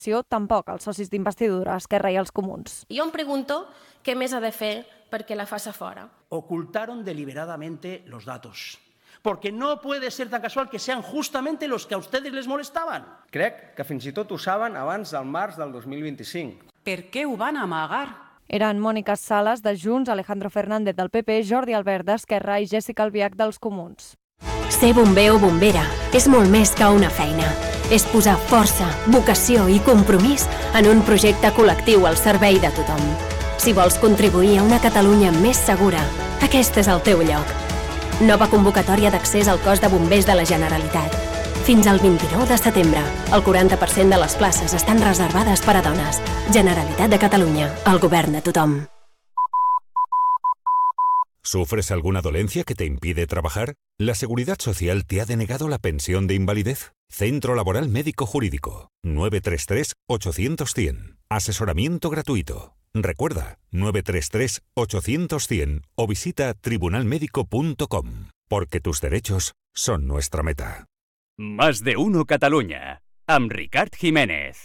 tampoc els socis d'investidura, Esquerra i els Comuns. Jo em pregunto què més ha de fer perquè la faça fora. Ocultaron deliberadamente los datos. Porque no puede ser tan casual que sean justamente los que a ustedes les molestaban. Crec que fins i tot ho saben abans del març del 2025. Per què ho van amagar? Eren Mònica Sales, de Junts, Alejandro Fernández, del PP, Jordi Albert, d'Esquerra i Jessica Albiach, dels Comuns. Ser bomber o bombera és molt més que una feina. És posar força, vocació i compromís en un projecte col·lectiu al servei de tothom. Si vols contribuir a una Catalunya més segura, aquest és el teu lloc. Nova convocatòria d'accés al cos de bombers de la Generalitat. Fins al 29 de setembre, el 40% de les places estan reservades per a dones. Generalitat de Catalunya, el govern de tothom. ¿Sufres alguna dolencia que te impide trabajar? ¿La Seguridad Social te ha denegado la pensión de invalidez? Centro Laboral Médico Jurídico. 933-800-100. Asesoramiento gratuito. Recuerda, 933-800-100 o visita tribunalmédico.com. Porque tus derechos son nuestra meta. Más de uno Catalunya, amb Ricard Jiménez.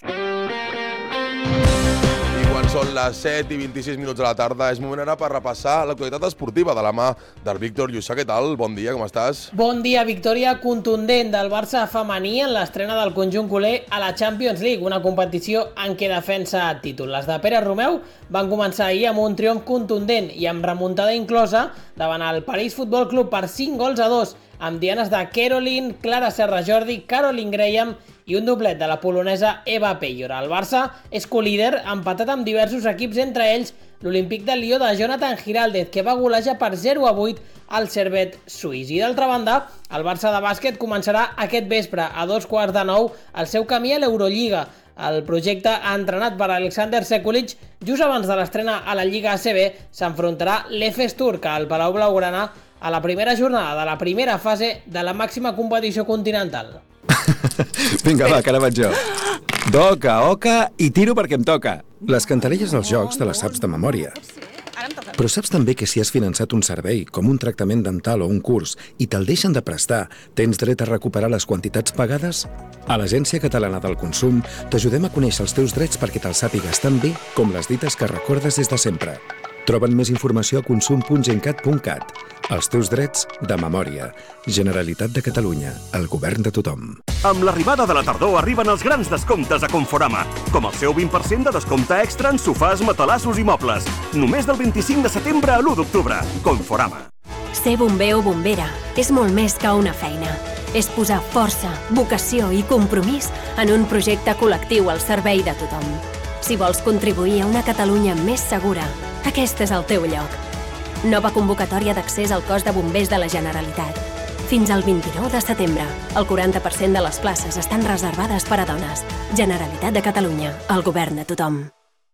Quan són les 7:26 de la tarda, és moment ara per repassar l'actualitat esportiva de la mà del Víctor Lluçà. Què tal? Bon dia, com estàs? Bon dia, victòria contundent del Barça femení en l'estrena del conjunt culer a la Champions League, una competició en què defensa el títol. Les de Pere Romeu van començar ahir amb un triomf contundent i amb remuntada inclosa davant el París Futbol Club per 5-2, amb dianes de Caroline, Clara Serra Jordi, Caroline Graham i un doblet de la polonesa Eva Peyor. El Barça és colíder, empatat amb diversos equips, entre ells l'Olímpic de Lió de Jonathan Giraldez, que va golejar per 0-8 al Servette suís. I d'altra banda, el Barça de bàsquet començarà aquest vespre a 8:45 el seu camí a l'Eurolliga. El projecte, entrenat per Alexander Sekulic, just abans de l'estrena a la Lliga ACB, s'enfrontarà l'Efes Turc al Palau Blaugrana a la primera jornada de la primera fase de la màxima competició continental. Vinga, va, que ara vaig jo. Doca, oca i tiro perquè em toca. Les cantarelles dels jocs te les saps de memòria. Però saps també que si has finançat un servei, com un tractament dental o un curs, i te'l deixen de prestar, tens dret a recuperar les quantitats pagades? A l'Agència Catalana del Consum t'ajudem a conèixer els teus drets perquè te'ls sàpigues tan bé com les dites que recordes des de sempre. Troben més informació a consum.gencat.cat. Els teus drets de memòria. Generalitat de Catalunya. El govern de tothom. Amb l'arribada de la tardor arriben els grans descomptes a Conforama. Com el seu 20% de descompte extra en sofàs, matalassos i mobles. Només del 25 de setembre a l'1 d'octubre. Conforama. Ser bomber o bombera és molt més que una feina. És posar força, vocació i compromís en un projecte col·lectiu al servei de tothom. Si vols contribuir a una Catalunya més segura, aquest és el teu lloc. Nova convocatòria d'accés al cos de bombers de la Generalitat. Fins al 29 de setembre, el 40% de les places estan reservades per a dones. Generalitat de Catalunya, el govern de tothom.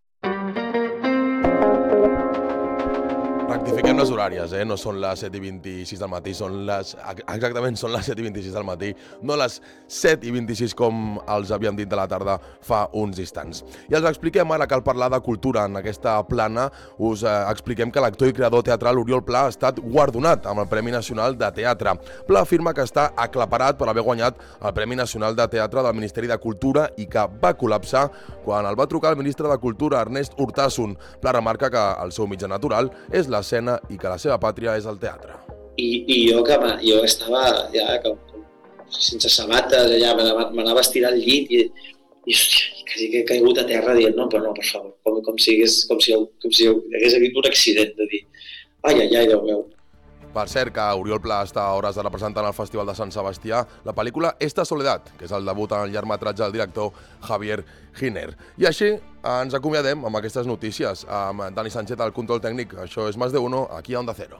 Rectifiquem les horàries, no són les 7:26 del matí, exactament són les 7:26 del matí, no les 7:26 com els havíem dit de la tarda fa uns instants. I els expliquem ara, cal parlar de cultura. En aquesta plana us expliquem que l'actor i creador teatral Oriol Pla ha estat guardonat amb el Premi Nacional de Teatre. Pla afirma que està aclaparat per haver guanyat el Premi Nacional de Teatre del Ministeri de Cultura i que va col·lapsar quan el va trucar el ministre de Cultura, Ernest Urtasun. Pla remarca que el seu mitjà natural és l'escena i que la seva pàtria és el teatre. I jo estava ja sense sabates, allà m'anava a estirar al llit i quasi que he caigut a terra dient no, però no, per favor, com si hagués hagut un accident de dir ai, Déu meu. Per cert, que Oriol Pla està a hores de representar al Festival de Sant Sebastià la pel·lícula Esta Soledad, que és el debut en el llargmetratge del director Javier Giner. I així ens acomiadem amb aquestes notícies, amb Dani Sánchez al control tècnic. Això és Más de Uno, aquí a Onda Cero.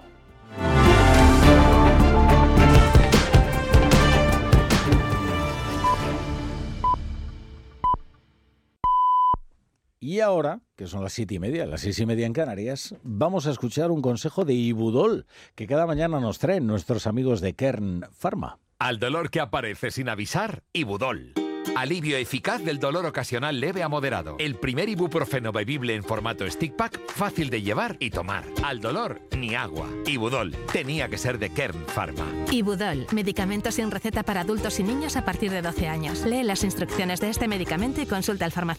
Y ahora, que son las 7:30, las 6:30 en Canarias, vamos a escuchar un consejo de Ibudol, que cada mañana nos traen nuestros amigos de Kern Pharma. Al dolor que aparece sin avisar, Ibudol. Alivio eficaz del dolor ocasional leve a moderado. El primer ibuprofeno bebible en formato stick pack, fácil de llevar y tomar. Al dolor, ni agua. Ibudol. Tenía que ser de Kern Pharma. Ibudol. Medicamento sin receta para adultos y niños a partir de 12 años. Lee las instrucciones de este medicamento y consulta al farmacéutico.